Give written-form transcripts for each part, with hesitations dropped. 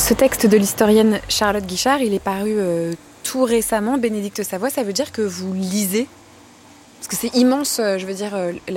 Ce texte de l'historienne Charlotte Guichard, il est paru tout récemment, Bénédicte Savoie. Ça veut dire que vous lisez? Parce que c'est immense, je veux dire,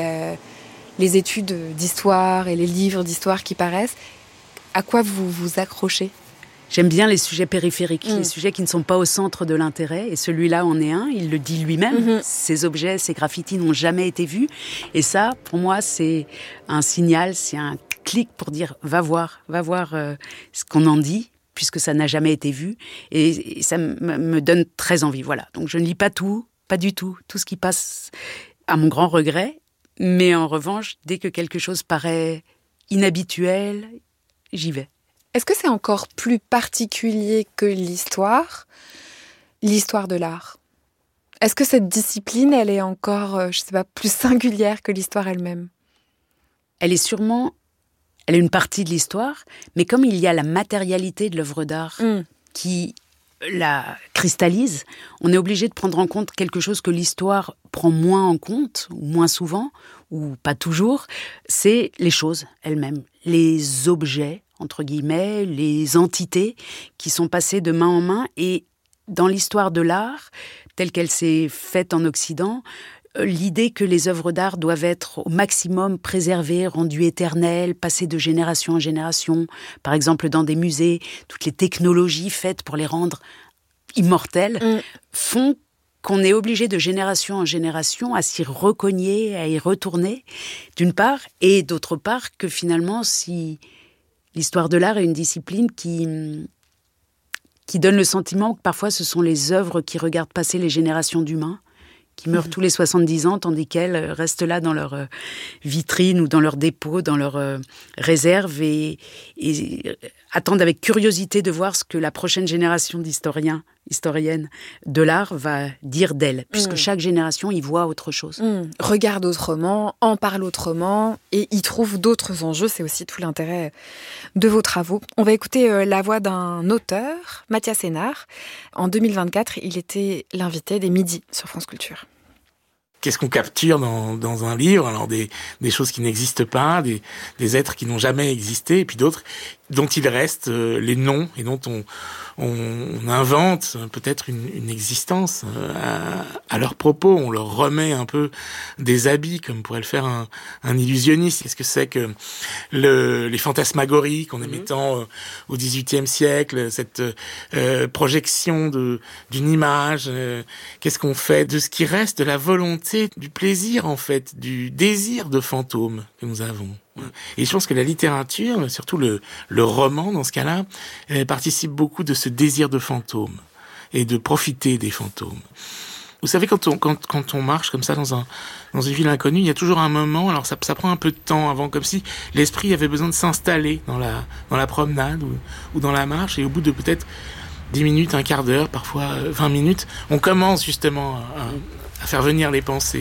les études d'histoire et les livres d'histoire qui paraissent. À quoi vous vous accrochez? J'aime bien les sujets périphériques, les sujets qui ne sont pas au centre de l'intérêt. Et celui-là en est un, il le dit lui-même. Ces objets, ces graffitis n'ont jamais été vus. Et ça, pour moi, c'est un signal, c'est un clic pour dire « va voir ce qu'on en dit ». Puisque ça n'a jamais été vu, et ça me donne très envie. Voilà. Donc je ne lis pas tout, pas du tout ce qui passe à mon grand regret, mais en revanche, dès que quelque chose paraît inhabituel, j'y vais. Est-ce que c'est encore plus particulier que l'histoire de l'art? Est-ce que cette discipline, elle est encore, plus singulière que l'histoire elle-même? Elle est une partie de l'histoire, mais comme il y a la matérialité de l'œuvre d'art qui la cristallise, on est obligé de prendre en compte quelque chose que l'histoire prend moins en compte, ou moins souvent, ou pas toujours, c'est les choses elles-mêmes, les objets, entre guillemets, les entités qui sont passées de main en main. Et dans l'histoire de l'art, telle qu'elle s'est faite en Occident, l'idée que les œuvres d'art doivent être au maximum préservées, rendues éternelles, passées de génération en génération, par exemple dans des musées, toutes les technologies faites pour les rendre immortelles, font qu'on est obligé de génération en génération à s'y recogner, à y retourner, d'une part, et d'autre part que finalement, si l'histoire de l'art est une discipline qui donne le sentiment que parfois ce sont les œuvres qui regardent passer les générations d'humains, qui meurent tous les 70 ans, tandis qu'elles restent là dans leur vitrine ou dans leur dépôt, dans leur réserve, et attendent avec curiosité de voir ce que la prochaine génération historiennes de l'art va dire d'elle, puisque chaque génération y voit autre chose. Regarde autrement, en parle autrement, et y trouve d'autres enjeux. C'est aussi tout l'intérêt de vos travaux. On va écouter la voix d'un auteur, Mathias Hénard. En 2024, il était l'invité des Midis sur France Culture. Qu'est-ce qu'on capture dans un livre? Alors des choses qui n'existent pas, des êtres qui n'ont jamais existé, et puis d'autres dont il reste les noms, et dont on invente peut-être une existence à leurs propos. On leur remet un peu des habits, comme pourrait le faire un illusionniste. Qu'est-ce que c'est que les fantasmagories qu'on aimait tant au XVIIIe siècle, cette projection d'une image? Qu'est-ce qu'on fait de ce qui reste de la volonté, du plaisir en fait, du désir de fantôme que nous avons? Et je pense que la littérature, surtout le roman dans ce cas-là, participe beaucoup de ce désir de fantôme et de profiter des fantômes. Vous savez, quand on marche comme ça dans une ville inconnue, il y a toujours un moment, alors ça prend un peu de temps avant, comme si l'esprit avait besoin de s'installer dans la promenade ou dans la marche, et au bout de peut-être 10 minutes, un quart d'heure, parfois 20 minutes, on commence justement à faire venir les pensées.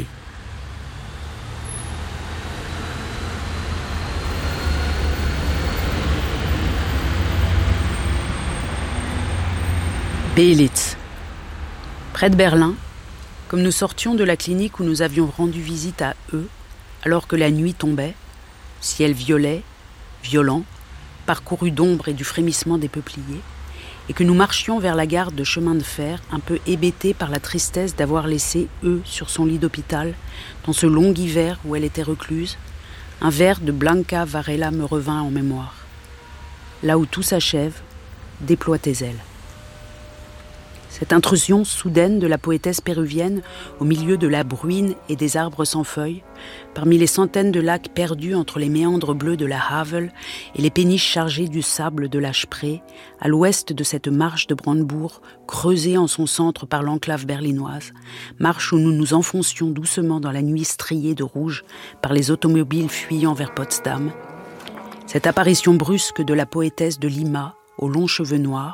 Belitz. Près de Berlin, comme nous sortions de la clinique où nous avions rendu visite à eux, alors que la nuit tombait, ciel violet, violent, parcouru d'ombre et du frémissement des peupliers, et que nous marchions vers la gare de chemin de fer, un peu hébétés par la tristesse d'avoir laissé eux sur son lit d'hôpital, dans ce long hiver où elle était recluse, un vers de Blanca Varela me revint en mémoire. Là où tout s'achève, déploie tes ailes. Cette intrusion soudaine de la poétesse péruvienne au milieu de la bruine et des arbres sans feuilles, parmi les centaines de lacs perdus entre les méandres bleus de la Havel et les péniches chargées du sable de la Spree, à l'ouest de cette marche de Brandebourg, creusée en son centre par l'enclave berlinoise, marche où nous nous enfoncions doucement dans la nuit striée de rouge par les automobiles fuyant vers Potsdam. Cette apparition brusque de la poétesse de Lima, aux longs cheveux noirs,